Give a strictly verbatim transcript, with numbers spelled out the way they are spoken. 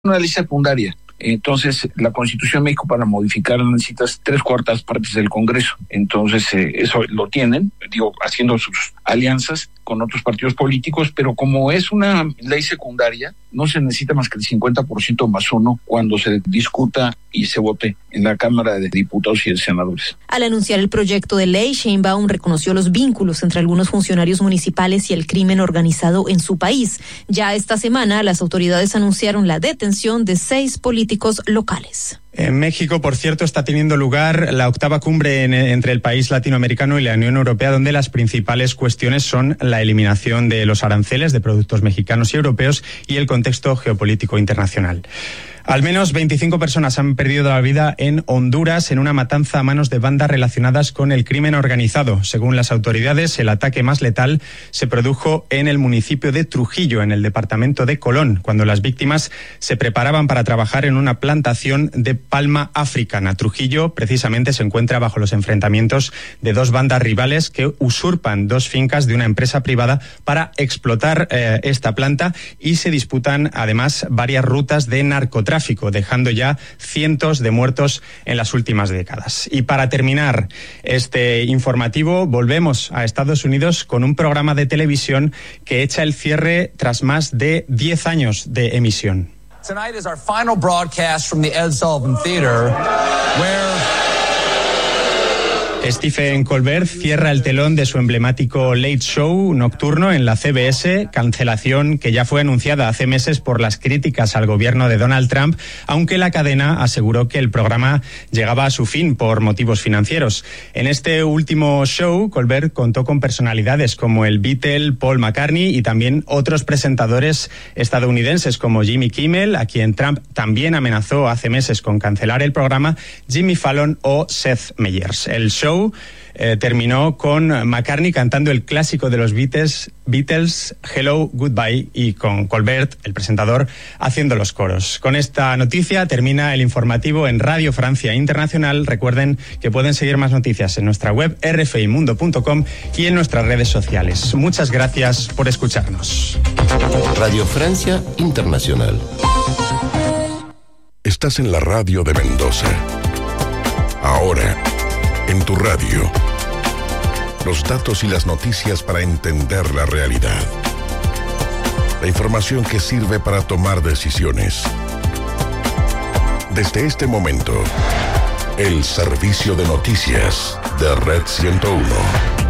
una ley secundaria. Entonces, la Constitución de México, para modificarla, necesitas tres cuartas partes del Congreso. Entonces, eh, eso lo tienen, digo, haciendo sus alianzas con otros partidos políticos, pero como es una ley secundaria, no se necesita más que el cincuenta por ciento más uno cuando se discuta y se vote en la Cámara de Diputados y de Senadores. Al anunciar el proyecto de ley, Sheinbaum reconoció los vínculos entre algunos funcionarios municipales y el crimen organizado en su país. Ya esta semana, las autoridades anunciaron la detención de seis políticos locales. En México, por cierto, está teniendo lugar la octava cumbre en, entre el país latinoamericano y la Unión Europea, donde las principales cuestiones son la eliminación de los aranceles de productos mexicanos y europeos y el contexto geopolítico internacional. Al menos veinticinco personas han perdido la vida en Honduras en una matanza a manos de bandas relacionadas con el crimen organizado. Según las autoridades, el ataque más letal se produjo en el municipio de Trujillo, en el departamento de Colón, cuando las víctimas se preparaban para trabajar en una plantación de palma africana. Trujillo, precisamente, se encuentra bajo los enfrentamientos de dos bandas rivales que usurpan dos fincas de una empresa privada para explotar eh, esta planta y se disputan, además, varias rutas de narcotráfico, dejando ya cientos de muertos en las últimas décadas. Y para terminar este informativo, volvemos a Estados Unidos con un programa de televisión que echa el cierre tras más de diez años de emisión. Tonight is our final broadcast from the Ed Sullivan Theater, where Stephen Colbert cierra el telón de su emblemático Late Show nocturno en la C B S, cancelación que ya fue anunciada hace meses por las críticas al gobierno de Donald Trump, aunque la cadena aseguró que el programa llegaba a su fin por motivos financieros. En este último show, Colbert contó con personalidades como el Beatle Paul McCartney y también otros presentadores estadounidenses como Jimmy Kimmel, a quien Trump también amenazó hace meses con cancelar el programa, Jimmy Fallon o Seth Meyers. El show Eh, terminó con McCartney cantando el clásico de los Beatles, Beatles, Hello, Goodbye, y con Colbert, el presentador, haciendo los coros. Con esta noticia termina el informativo en Radio Francia Internacional. Recuerden que pueden seguir más noticias en nuestra web erre efe i mundo punto com y en nuestras redes sociales. Muchas gracias por escucharnos. Radio Francia Internacional. Estás en la radio de Mendoza. Ahora, en tu radio, los datos y las noticias para entender la realidad. La información que sirve para tomar decisiones. Desde este momento, el servicio de noticias de Red ciento uno.